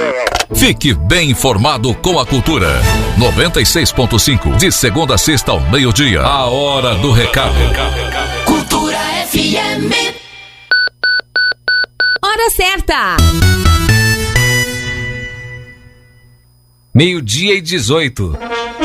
Fique bem informado com a cultura. 96.5, de segunda a sexta ao meio-dia. A hora do recado. Cultura FM. Hora certa. 12:18.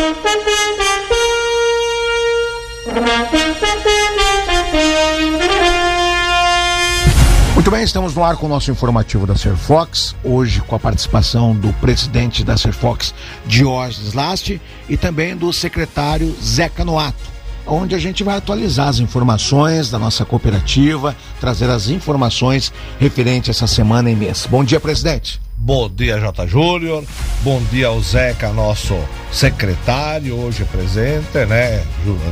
Muito bem, estamos no ar com o nosso informativo da Serfox, hoje com a participação do presidente da Serfox, Diógenes Lasti, e também do secretário Zeca Noato, onde a gente vai atualizar as informações da nossa cooperativa, trazer as informações referentes a essa semana e mês. Bom dia, presidente. Bom dia, J. Júnior. Bom dia ao Zeca, nosso secretário, hoje presente, né?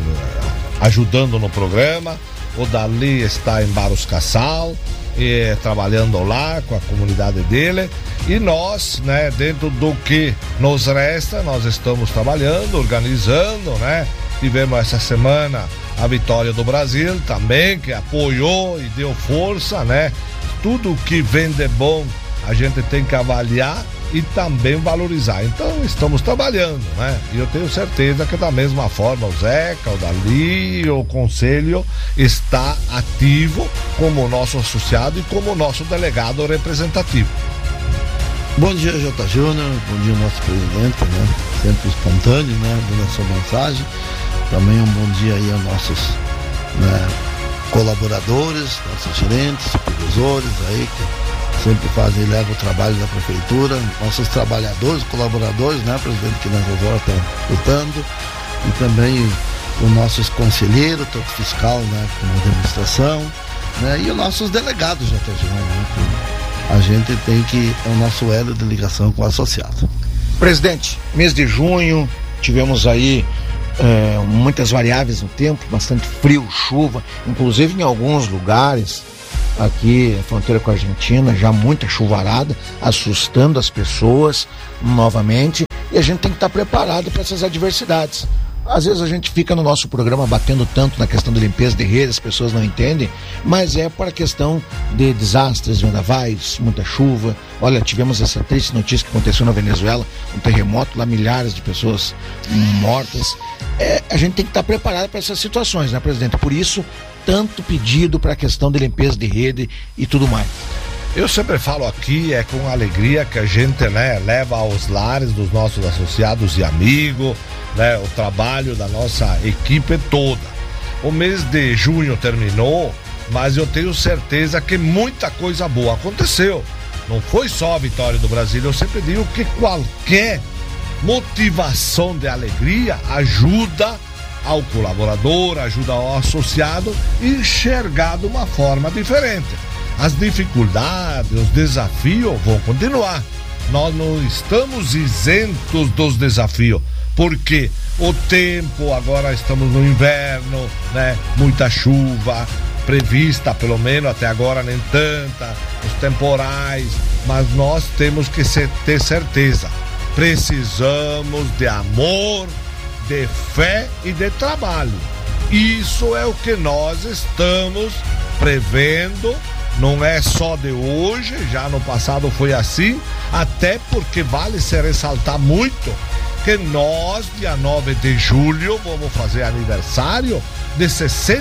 Ajudando no programa. O Dali está em Barros Cassal, trabalhando lá com a comunidade dele. E nós, né, dentro do que nos resta, nós estamos trabalhando, organizando, né? Tivemos essa semana a vitória do Brasil também, que apoiou e deu força, né? Tudo que vem de bom a gente tem que avaliar e também valorizar. Então estamos trabalhando, né? E eu tenho certeza que da mesma forma o Zeca, o Dali, o Conselho está ativo como nosso associado e como nosso delegado representativo. Bom dia, J. Júnior, bom dia nosso presidente, né? Sempre espontâneo, né? Dando a sua mensagem. Também um bom dia aí aos nossos, né, colaboradores, nossos gerentes, supervisores aí, que sempre fazem e levam o trabalho da prefeitura, nossos trabalhadores, colaboradores, né, presidente, que nessas horas estão lutando, e também os nossos conselheiros, tanto fiscal, né, como administração, né, e os nossos delegados, J. Júnior, né, que a gente tem que, é o nosso elo de ligação com o associado. Presidente, mês de junho, tivemos aí muitas variáveis no tempo, bastante frio, chuva, inclusive em alguns lugares, aqui fronteira com a Argentina, já muita chuvarada, assustando as pessoas novamente, e a gente tem que estar preparado para essas adversidades. Às vezes a gente fica no nosso programa batendo tanto na questão de limpeza de redes, as pessoas não entendem, mas é para a questão de desastres, vendavais, muita chuva. Olha, tivemos essa triste notícia que aconteceu na Venezuela, um terremoto lá, milhares de pessoas mortas. A gente tem que estar preparado para essas situações, né, presidente? Por isso, tanto pedido para a questão de limpeza de rede e tudo mais. Eu sempre falo aqui, é com alegria que a gente, né, leva aos lares dos nossos associados e amigos, né, o trabalho da nossa equipe toda. O mês de junho terminou, mas eu tenho certeza que muita coisa boa aconteceu. Não foi só a vitória do Brasil, eu sempre digo que qualquer motivação de alegria ajuda ao colaborador, ajuda ao associado a enxergar de uma forma diferente. As dificuldades, os desafios vão continuar. Nós não estamos isentos dos desafios, porque o tempo, agora estamos no inverno, né? Muita chuva prevista, pelo menos até agora nem tanta, os temporais, mas nós temos que ter certeza. Precisamos de amor, de fé e de trabalho. Isso é o que nós estamos prevendo. Não é só de hoje, já no passado foi assim, até porque vale se ressaltar muito que nós, dia 9 de julho, vamos fazer aniversário de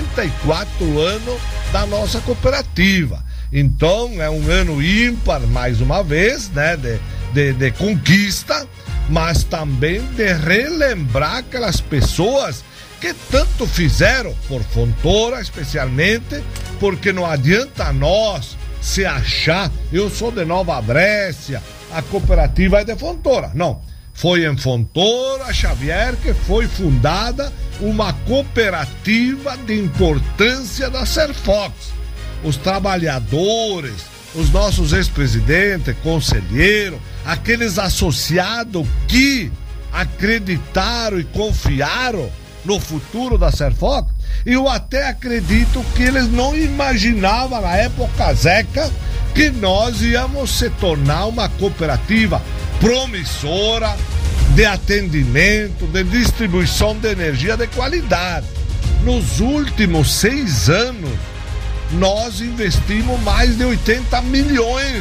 64 anos da nossa cooperativa. Então é um ano ímpar, mais uma vez, né, de conquista, mas também de relembrar aquelas pessoas que tanto fizeram por Fontoura, especialmente, porque não adianta nós se achar, eu sou de Nova Brécia, a cooperativa é de Fontoura. Não, foi em Fontoura, Xavier, que foi fundada uma cooperativa de importância da Serfox. Os trabalhadores, os nossos ex-presidentes, conselheiros, aqueles associados que acreditaram e confiaram no futuro da Serfox, eu até acredito que eles não imaginavam na época, Zeca, que nós íamos se tornar uma cooperativa promissora de atendimento, de distribuição de energia de qualidade. Nos últimos 6 anos, nós investimos mais de 80 milhões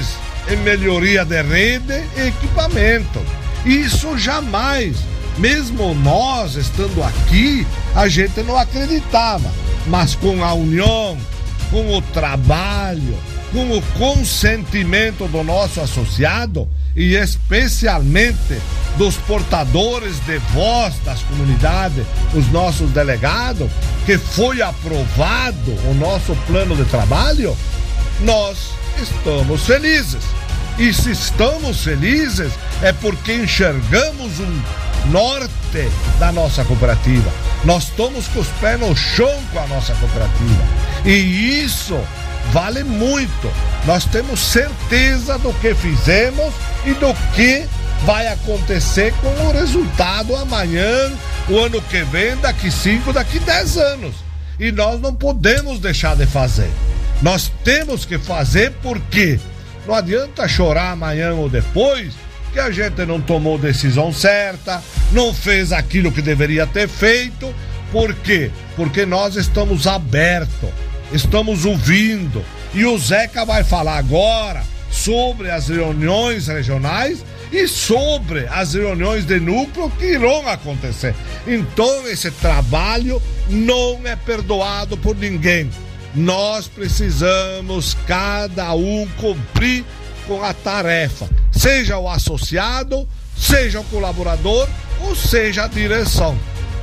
em melhoria de rede e equipamento. Isso jamais, mesmo nós estando aqui, a gente não acreditava. Mas com a união, com o trabalho, com o consentimento do nosso associado e especialmente dos portadores de voz das comunidades, os nossos delegados, que foi aprovado o nosso plano de trabalho, nós estamos felizes. E se estamos felizes é porque enxergamos um norte da nossa cooperativa. Nós estamos com os pés no chão com a nossa cooperativa. E isso vale muito. Nós temos certeza do que fizemos e do que vai acontecer com o resultado amanhã, o ano que vem, daqui 5, daqui 10 anos. E nós não podemos deixar de fazer. Nós temos que fazer porque não adianta chorar amanhã ou depois que a gente não tomou decisão certa, não fez aquilo que deveria ter feito. Por quê? Porque nós estamos abertos, estamos ouvindo. E o Zeca vai falar agora sobre as reuniões regionais e sobre as reuniões de núcleo que irão acontecer. Então esse trabalho não é perdoado por ninguém. Nós precisamos cada um cumprir com a tarefa, seja o associado, seja o colaborador ou seja a direção.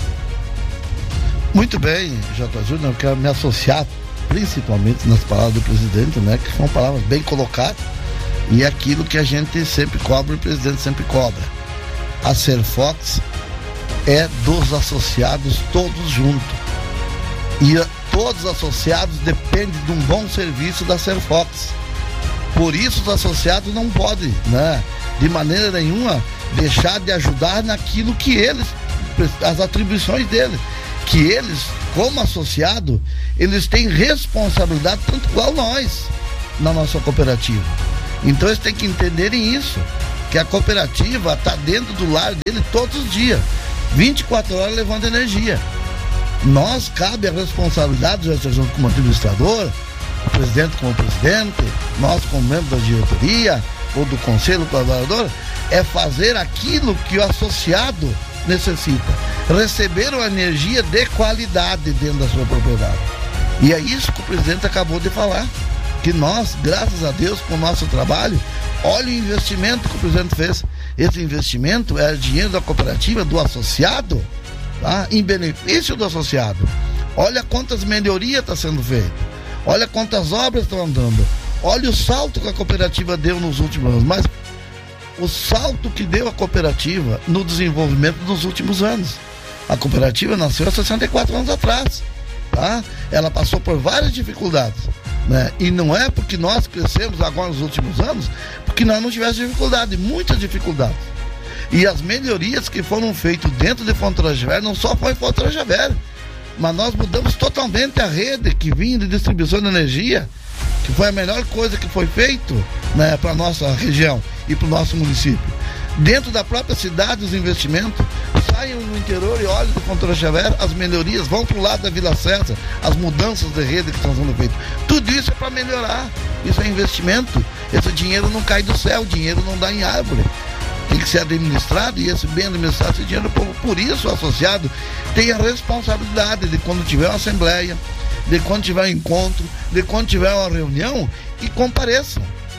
Muito bem, J. Júnior, eu quero me associar principalmente nas palavras do presidente, né, que são palavras bem colocadas, e aquilo que a gente sempre cobra, o presidente sempre cobra. A Serfox é dos associados todos juntos. E todos os associados dependem de um bom serviço da Serfox. Por isso os associados não podem, né, de maneira nenhuma, deixar de ajudar naquilo que eles, as atribuições deles, que eles, como associado, eles têm responsabilidade tanto igual nós, na nossa cooperativa. Então eles têm que entenderem isso, que a cooperativa está dentro do lar dele todos os dias, 24 horas levando energia. Nós, cabe a responsabilidade, já junto como administrador, o presidente como presidente, nós como membro da diretoria ou do conselho colaborador, é fazer aquilo que o associado necessita, receber uma energia de qualidade dentro da sua propriedade. E é isso que o presidente acabou de falar, que nós, graças a Deus, com o nosso trabalho, olha o investimento que o presidente fez. Esse investimento é dinheiro da cooperativa, do associado, tá? Em benefício do associado. Olha quantas melhorias estão sendo feitas, olha quantas obras estão andando, olha o salto que a cooperativa deu nos últimos anos, mas o salto que deu a cooperativa no desenvolvimento dos últimos anos. A cooperativa nasceu há 64 anos atrás, tá? Ela passou por várias dificuldades, né? E não é porque nós crescemos agora nos últimos anos, porque nós não tivemos dificuldade, muitas dificuldades. E as melhorias que foram feitas dentro de Fronteira Velha não só foi em Fronteira Velha, mas nós mudamos totalmente a rede que vinha de distribuição de energia, que foi a melhor coisa que foi feito, né, para a nossa região e para o nosso município. Dentro da própria cidade, os investimentos saem no interior e olham de Fronteira Velha, as melhorias vão para o lado da Vila César, as mudanças de rede que estão sendo feitas. Tudo isso é para melhorar, isso é investimento. Esse dinheiro não cai do céu, o dinheiro não dá em árvore. Tem que ser administrado, e esse bem administrado, esse dinheiro, por isso o associado tem a responsabilidade de, quando tiver uma assembleia, de quando tiver um encontro, de quando tiver uma reunião, e compareçam.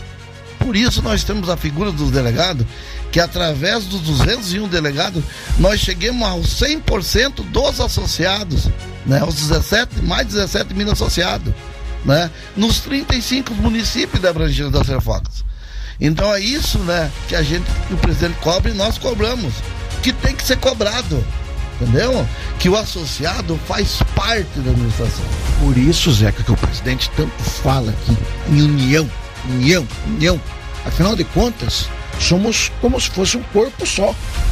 Por isso nós temos a figura dos delegados, que através dos 201 delegados, nós chegamos aos 100% dos associados, né? Os mais 17 mil associados, né? Nos 35 municípios da abrangência da Serfox. Então é isso, né, que o presidente cobra e nós cobramos, que tem que ser cobrado, entendeu? Que o associado faz parte da administração. Por isso, Zeca, que o presidente tanto fala aqui em união. Afinal de contas, somos como se fosse um corpo só.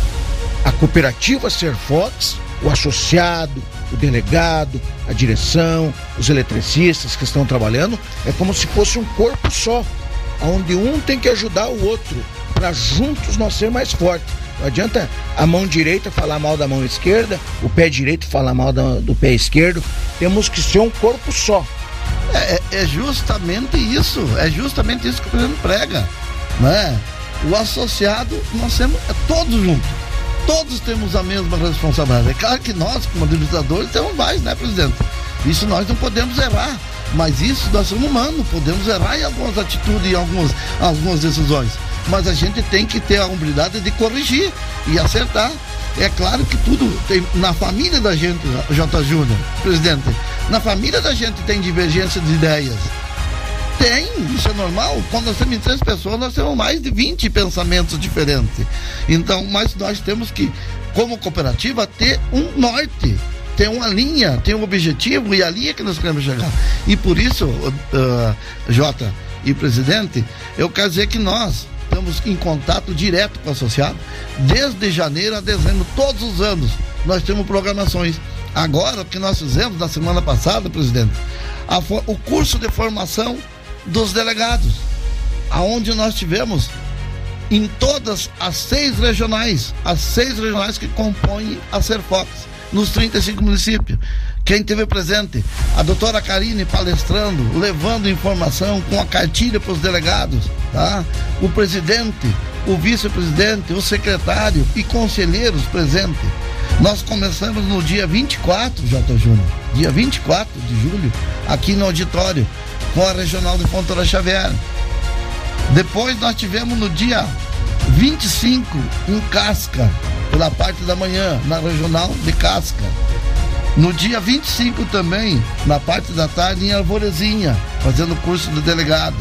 A cooperativa Serfox, o associado, o delegado, a direção, os eletricistas que estão trabalhando, é como se fosse um corpo só, onde um tem que ajudar o outro, para juntos nós ser mais fortes. Não adianta a mão direita falar mal da mão esquerda, o pé direito falar mal do pé esquerdo. Temos que ser um corpo só. É justamente isso que o presidente prega. né? O associado, nós temos todos juntos. Todos temos a mesma responsabilidade. É claro que nós, como administradores, temos mais, né, presidente? Isso nós não podemos errar. Mas isso nós somos humanos, podemos errar em algumas atitudes, em algumas decisões. Mas a gente tem que ter a humildade de corrigir e acertar. É claro que tudo tem, na família da gente, J. Júnior, presidente, na família da gente tem divergência de ideias. Tem, isso é normal. Quando nós temos 3 pessoas, nós temos mais de 20 pensamentos diferentes. Então, mas nós temos que, como cooperativa, ter um norte, ter uma linha, ter um objetivo, e ali é que nós queremos chegar. E por isso, Jota e presidente, eu quero dizer que nós estamos em contato direto com o associado, desde janeiro a dezembro, todos os anos, nós temos programações. Agora, o que nós fizemos na semana passada, presidente, o curso de formação dos delegados, aonde nós tivemos em todas as 6 regionais que compõem a Serfox, nos 35 municípios. Quem esteve presente, a doutora Karine palestrando, levando informação com a cartilha para os delegados, tá? O presidente, o vice-presidente, o secretário e conselheiros presentes. Nós começamos no dia 24, J. Júnior, dia 24 de julho, aqui no auditório, com a regional de Fontoura Xavier. Depois nós tivemos no dia 25 em Casca, pela parte da manhã, na regional de Casca. No dia 25 também, na parte da tarde, em Arvorezinha, fazendo curso de delegado.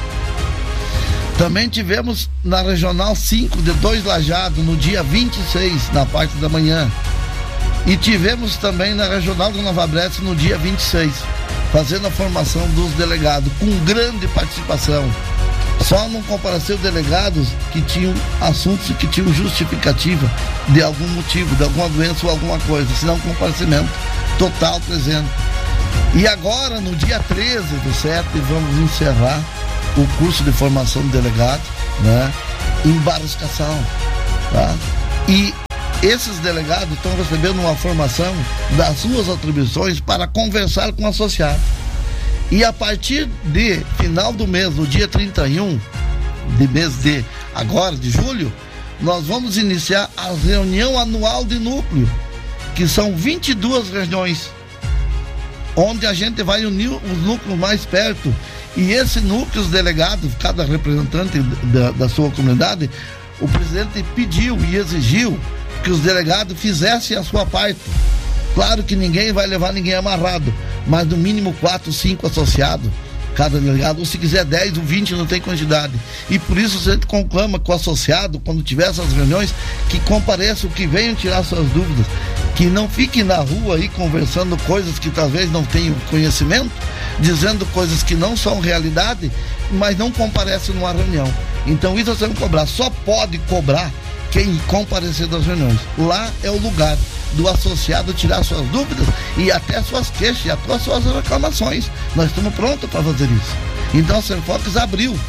Também tivemos na regional 5 de 2 Lajados, no dia 26, na parte da manhã. E tivemos também na regional do Nova Bresse, no dia 26, fazendo a formação dos delegados, com grande participação. Só não compareceu delegados que tinham assuntos que tinham justificativa de algum motivo, de alguma doença ou alguma coisa, senão comparecimento total presente. E agora, no dia 13/7, vamos encerrar o curso de formação de delegado, né, em Barros Cassal, tá? E esses delegados estão recebendo uma formação das suas atribuições para conversar com o associado. E a partir de final do mês, no dia 31 de mês de agora, de julho, nós vamos iniciar a reunião anual de núcleo, que são 22 reuniões, onde a gente vai unir os núcleos mais perto. E esse núcleo, os delegados, cada representante da sua comunidade, o presidente pediu e exigiu que os delegados fizessem a sua parte. Claro que ninguém vai levar ninguém amarrado, mas no mínimo 4, 5 associados, cada delegado, ou se quiser 10 ou 20, não tem quantidade. E por isso a gente conclama com o associado, quando tiver essas reuniões, que compareçam, que venham tirar suas dúvidas, que não fiquem na rua aí conversando coisas que talvez não tenham conhecimento, dizendo coisas que não são realidade, mas não comparecem numa reunião. Então isso nós vamos cobrar, só pode cobrar quem comparecer das reuniões. Lá é o lugar do associado tirar suas dúvidas e até suas queixas e até suas reclamações. Nós estamos prontos para fazer isso. Então a Serfox abriu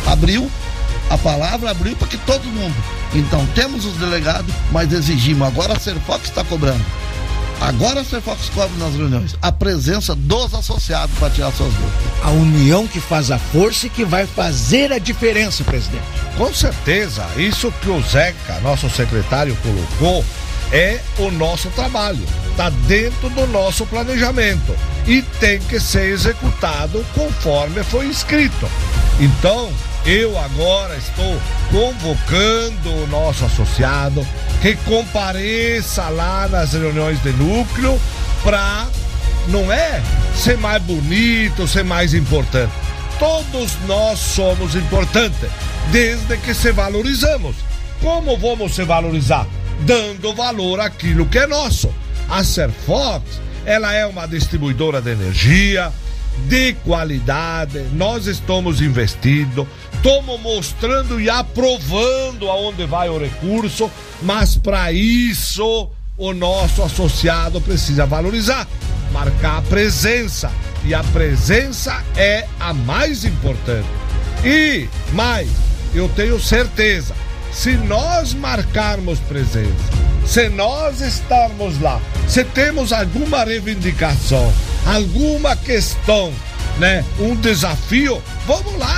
a palavra, abriu para que todo mundo. Então temos os delegados, mas exigimos. Agora a Serfox está cobrando. Agora a Serfox cobra nas reuniões a presença dos associados para tirar suas dúvidas. A união que faz a força e que vai fazer a diferença, presidente. Com certeza, isso que o Zeca, nosso secretário, colocou é o nosso trabalho, está dentro do nosso planejamento e tem que ser executado conforme foi escrito. Então, eu agora estou convocando o nosso associado que compareça lá nas reuniões de núcleo para, não é ser mais bonito, ser mais importante. Todos nós somos importantes, desde que se valorizamos. Como vamos se valorizar? Dando valor àquilo que é nosso. A Serfox, ela é uma distribuidora de energia de qualidade, nós estamos investindo, estamos mostrando e aprovando aonde vai o recurso, mas para isso o nosso associado precisa valorizar, marcar a presença, e a presença é a mais importante. E mais, eu tenho certeza, se nós marcarmos presença, se nós estarmos lá, se temos alguma reivindicação, alguma questão, né, um desafio, vamos lá,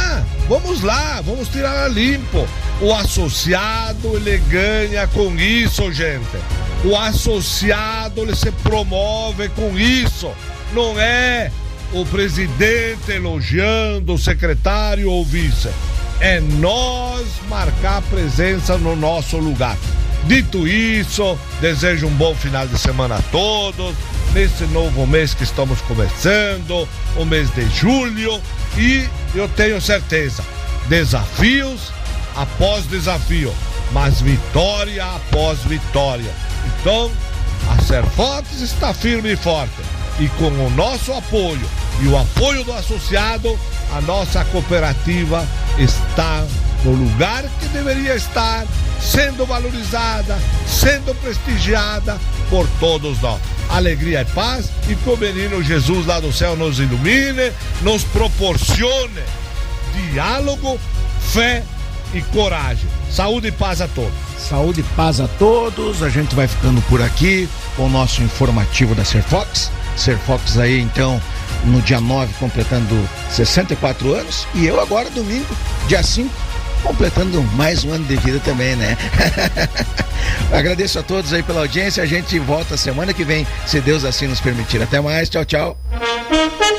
Vamos lá, vamos tirar a limpo. O associado, ele ganha com isso, gente. O associado, ele se promove com isso. Não é o presidente elogiando o secretário ou vice. É nós marcar presença no nosso lugar. Dito isso, desejo um bom final de semana a todos, nesse novo mês que estamos começando, o mês de julho, e eu tenho certeza, desafios após desafio, mas vitória após vitória. Então, a Serfox está firme e forte, e com o nosso apoio e o apoio do associado, a nossa cooperativa está no lugar que deveria estar, sendo valorizada, sendo prestigiada por todos nós. Alegria e paz, e que o menino Jesus lá do céu nos ilumine, nos proporcione diálogo, fé e coragem. Saúde e paz a todos. Saúde e paz a todos. A gente vai ficando por aqui com o nosso informativo da Serfox. Serfox aí, então, no dia 9, completando 64 anos. E eu agora, domingo, dia 5, completando mais um ano de vida também, né? Agradeço a todos aí pela audiência. A gente volta semana que vem, se Deus assim nos permitir. Até mais. Tchau, tchau.